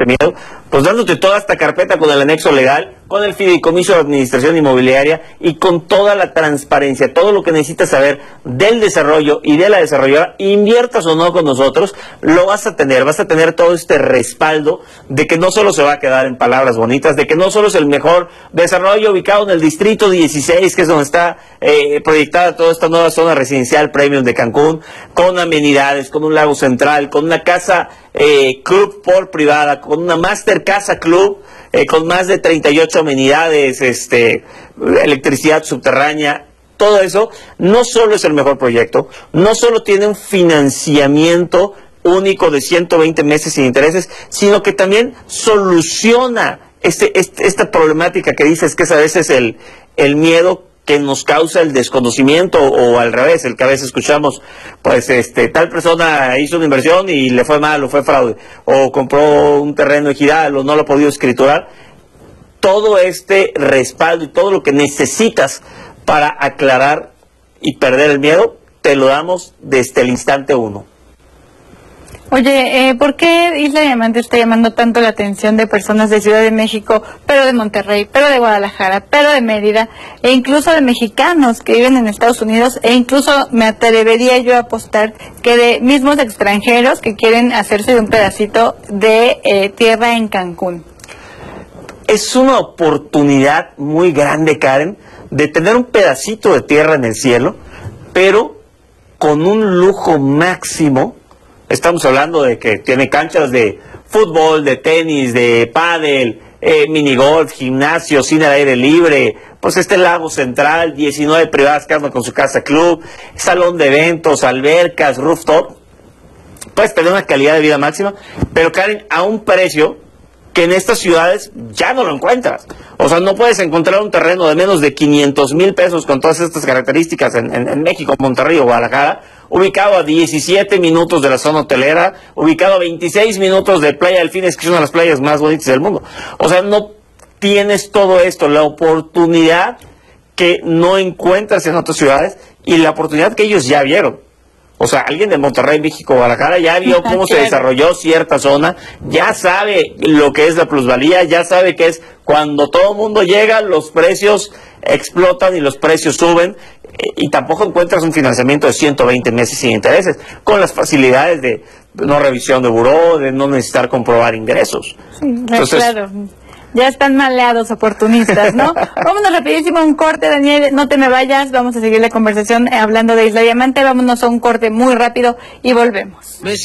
este miedo, pues dándote toda esta carpeta con el anexo legal, con el fideicomiso de administración inmobiliaria y con toda la transparencia, todo lo que necesitas saber del desarrollo y de la desarrolladora, inviertas o no con nosotros, lo vas a tener todo este respaldo de que no solo se va a quedar en palabras bonitas, de que no solo es el mejor desarrollo ubicado en el distrito 16, que es donde está proyectada toda esta nueva zona residencial premium de Cancún, con amenidades, con un lago central, con una casa club por privada, con una master casa club, con más de 38 amenidades, electricidad subterránea. Todo eso no solo es el mejor proyecto, no solo tiene un financiamiento único de 120 meses sin intereses, sino que también soluciona esta problemática que dices, que es a veces el miedo que nos causa el desconocimiento, o al revés, el que a veces escuchamos, pues tal persona hizo una inversión y le fue mal, o fue fraude, o compró un terreno ejidal, o no lo ha podido escriturar. Todo este respaldo y todo lo que necesitas para aclarar y perder el miedo, te lo damos desde el instante uno. Oye, ¿por qué Isla Diamante está llamando tanto la atención de personas de Ciudad de México, pero de Monterrey, pero de Guadalajara, pero de Mérida, e incluso de mexicanos que viven en Estados Unidos, e incluso me atrevería yo a apostar que de mismos extranjeros que quieren hacerse de un pedacito de tierra en Cancún? Es una oportunidad muy grande, Karen, de tener un pedacito de tierra en el cielo, pero con un lujo máximo. Estamos hablando de que tiene canchas de fútbol, de tenis, de pádel, minigolf, gimnasio, cine al aire libre, pues lago central, 19 privadas cada una con su casa club, salón de eventos, albercas, rooftop. Puedes tener una calidad de vida máxima, pero Karen, a un precio que en estas ciudades ya no lo encuentras. O sea, no puedes encontrar un terreno de menos de 500,000 pesos con todas estas características en México, Monterrey o Guadalajara, ubicado a 17 minutos de la zona hotelera, ubicado a 26 minutos de Playa Delfines, que es una de las playas más bonitas del mundo. O sea, no tienes todo esto, la oportunidad que no encuentras en otras ciudades y la oportunidad que ellos ya vieron. O sea, alguien de Monterrey, México, Guadalajara ya vio cómo se desarrolló cierta zona, ya sabe lo que es la plusvalía, ya sabe que es cuando todo el mundo llega, los precios explotan y los precios suben, y tampoco encuentras un financiamiento de 120 meses sin intereses, con las facilidades de no revisión de buró, de no necesitar comprobar ingresos. Sí, entonces, claro. Ya están maleados oportunistas, ¿no? Vámonos rapidísimo a un corte, Daniel, no te me vayas, vamos a seguir la conversación hablando de Isla Diamante, vámonos a un corte muy rápido y volvemos.